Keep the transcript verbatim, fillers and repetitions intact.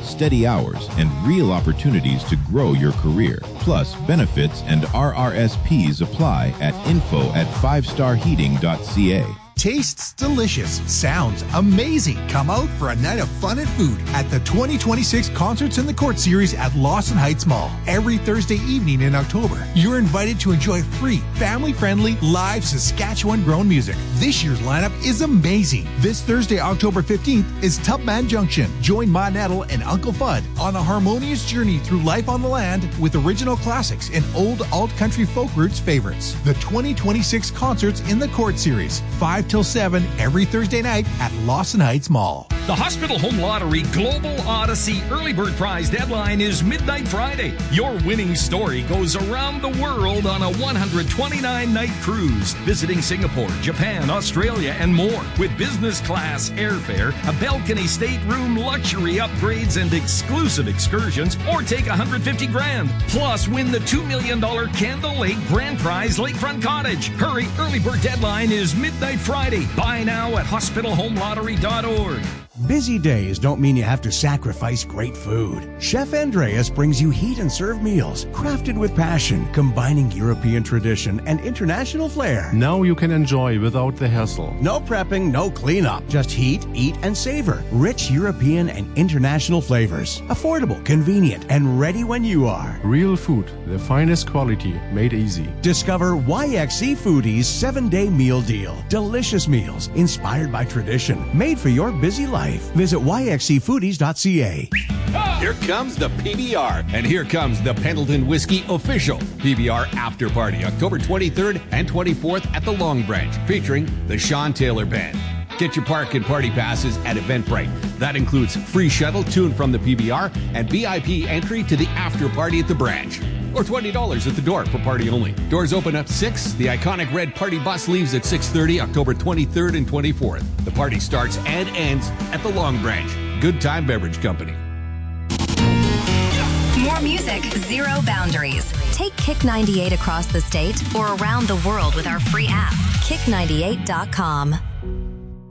steady hours, and real opportunities to grow your career. Plus, benefits and R R S Ps apply at info at five star heating dot c a. Tastes delicious. Sounds amazing. Come out for a night of fun and food at the twenty twenty-six Concerts in the Court series at Lawson Heights Mall. Every Thursday evening in October, you're invited to enjoy free, family-friendly, live Saskatchewan-grown music. This year's lineup is amazing. This Thursday, October fifteenth, is Tubman Junction. Join Ma Nettle and Uncle Fudd on a harmonious journey through life on the land with original classics and old alt-country folk roots favorites. The twenty twenty-six Concerts in the Court series, five till seven every Thursday night at Lawson Heights Mall. The Hospital Home Lottery Global Odyssey Early Bird Prize deadline is midnight Friday. Your winning story goes around the world on a one hundred twenty-nine night cruise, visiting Singapore, Japan, Australia, and more, with business class airfare, a balcony stateroom, luxury upgrades, and exclusive excursions, or take one hundred fifty grand. Plus, win the two million dollars Candle Lake Grand Prize Lakefront Cottage. Hurry, early bird deadline is midnight Friday. Buy now at hospital home lottery dot org. Busy days don't mean you have to sacrifice great food. Chef Andreas brings you heat and serve meals crafted with passion, combining European tradition and international flair. Now you can enjoy without the hassle. No prepping, no cleanup. Just heat, eat, and savor. Rich European and international flavors. Affordable, convenient, and ready when you are. Real food, the finest quality, made easy. Discover Y X C Foodie's seven-day meal deal. Delicious meals inspired by tradition, made for your busy life. Visit y x c foodies dot c a. Here comes the P B R, and here comes the Pendleton Whiskey official P B R After Party, October twenty-third and twenty-fourth at the Long Branch, featuring the Sean Taylor Band. Get your park and party passes at Eventbrite. That includes free shuttle to and from the P B R and V I P entry to the after party at the branch. Or twenty dollars at the door for party only. Doors open at six. The iconic red party bus leaves at six thirty, October twenty-third and twenty-fourth. The party starts and ends at the Long Branch. Good Time Beverage Company. More music, zero boundaries. Take Kick ninety-eight across the state or around the world with our free app, kick ninety-eight dot com.